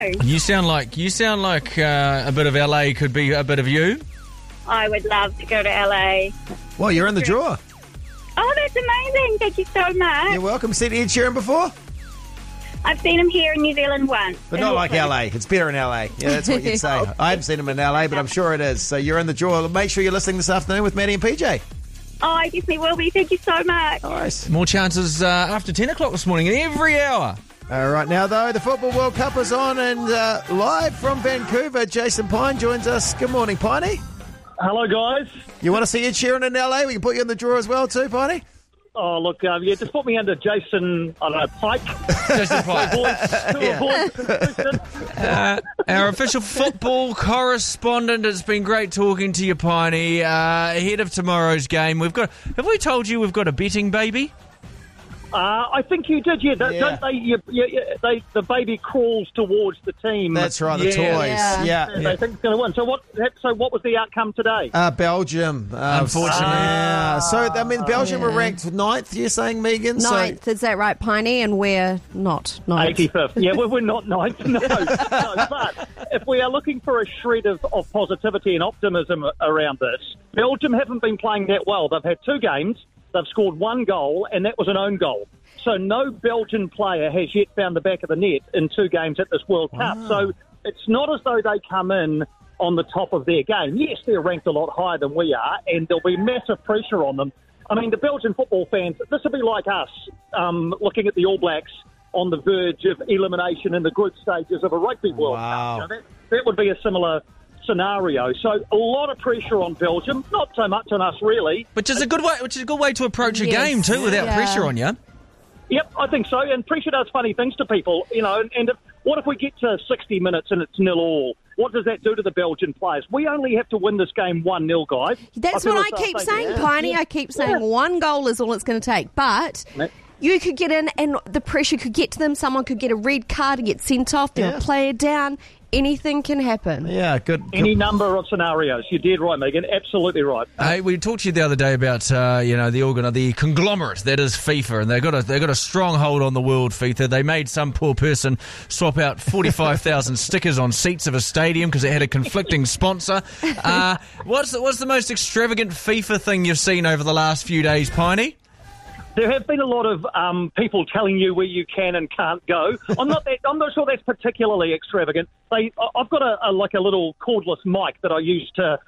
You sound like a bit of LA could be a bit of you. I would love to go to LA. Well, you're in the draw. Oh, that's amazing. Thank you so much. You're welcome. Seen Ed Sheeran before? I've seen him here in New Zealand once. But not like LA. It's better in LA. Yeah, that's what you'd say. I haven't seen him in LA, but I'm sure it is. So you're in the draw. Make sure you're listening this afternoon with Maddie and PJ. Oh, I definitely will be. Thank you so much. Nice. More chances after 10 o'clock this morning, every hour. Right now, though, the Football World Cup is on, and live from Vancouver, Jason Pine joins us. Good morning, Piney. Hello, guys. You want to see Ed Sheeran in LA? We can put you in the draw as well, too, Piney. Oh, look, just put me under Jason, I don't know, Pike. Jason Pike. Our official football correspondent. It's been great talking to you, Piney. Ahead of tomorrow's game, have we told you we've got a betting baby? I think you did, yeah. Don't they? The baby crawls towards the team. That's right, the toys. Yeah. They think it's going to win. So what was the outcome today? Belgium. Unfortunately. So, Belgium were ranked 9th, you're saying, Megan? 9th, is that right, Piney? And we're not 9th. 85th. Yeah, we're not 9th. No. But if we are looking for a shred of positivity and optimism around this, Belgium haven't been playing that well. They've had 2 games. They've scored 1 goal, and that was an own goal. So no Belgian player has yet found the back of the net in 2 games at this World Cup. So it's not as though they come in on the top of their game. Yes, they're ranked a lot higher than we are, and there'll be massive pressure on them. I mean, the Belgian football fans, this will be like us looking at the All Blacks on the verge of elimination in the group stages of a Rugby World Cup. You know, that would be a similar scenario. So a lot of pressure on Belgium, not so much on us really. Which is a good way to approach a game too, without pressure on you. Yep, I think so. And pressure does funny things to people, you know. And what if we get to 60 minutes and it's 0-0? What does that do to the Belgian players? We only have to win this game 1-0, guys. That's what I keep saying, Piney. I keep saying 1 goal is all it's going to take. But you could get in and the pressure could get to them. Someone could get a red card and get sent off. They'll play it down. Anything can happen. Yeah, good. Any number of scenarios. You're dead right, Megan. Absolutely right. Hey, we talked to you the other day about the conglomerate that is FIFA, and they've got a strong hold on the world. FIFA. They made some poor person swap out 45,000 stickers on seats of a stadium because it had a conflicting sponsor. What's the most extravagant FIFA thing you've seen over the last few days, Piney? There have been a lot of people telling you where you can and can't go. I'm not sure that's particularly extravagant. I've got a little cordless mic that I use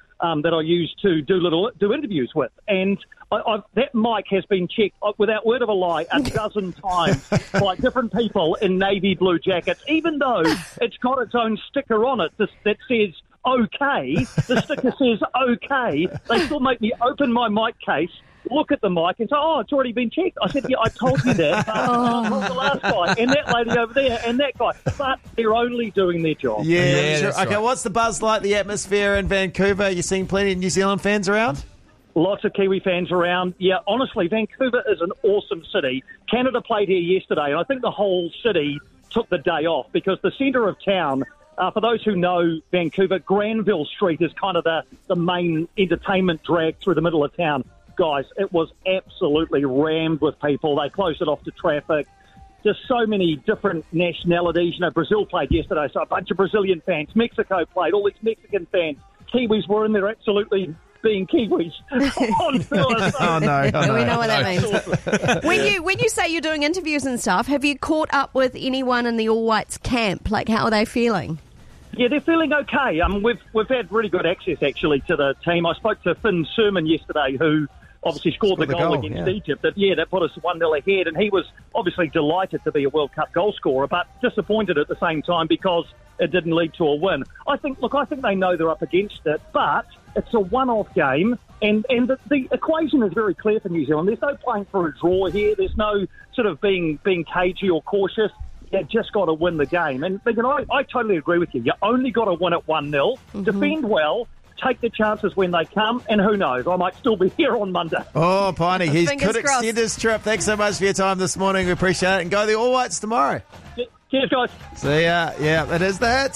to do interviews with, and that mic has been checked without word of a lie 12 times by different people in navy blue jackets. Even though it's got its own sticker on it that says "OK," the sticker says "OK." They still make me open my mic case, look at the mic and say, "Oh, it's already been checked." I said, "Yeah, I told you that." I told the last guy and that lady over there and that guy. But they're only doing their job. Yeah, sure. Okay, right. What's the buzz like, the atmosphere in Vancouver? You seeing plenty of New Zealand fans around? Lots of Kiwi fans around. Yeah, honestly, Vancouver is an awesome city. Canada played here yesterday, and I think the whole city took the day off because the centre of town, for those who know Vancouver, Granville Street is kind of the main entertainment drag through the middle of town. Guys, it was absolutely rammed with people. They closed it off to traffic. Just so many different nationalities. You know, Brazil played yesterday, so a bunch of Brazilian fans. Mexico played, all these Mexican fans. Kiwis were in there absolutely being Kiwis on tour. Oh, no. We know what that means. When you say you're doing interviews and stuff, have you caught up with anyone in the All Whites camp? Like, how are they feeling? Yeah, they're feeling okay. We've had really good access, actually, to the team. I spoke to Finn Sermon yesterday, who obviously scored the goal against Egypt. That put us 1-0 ahead, and he was obviously delighted to be a World Cup goal scorer, but disappointed at the same time because it didn't lead to a win. I think they know they're up against it, but it's a one-off game, and the equation is very clear for New Zealand. There's no playing for a draw here. There's no sort of being cagey or cautious. You just got to win the game. And I totally agree with you. You only got to win it 1-0, defend well, take the chances when they come, and who knows, I might still be here on Monday. Oh, Piney, he could crossed. extend his trip. Thanks so much for your time this morning. We appreciate it. And go the All Whites tomorrow. Cheers, guys. See ya. Yeah, it is that.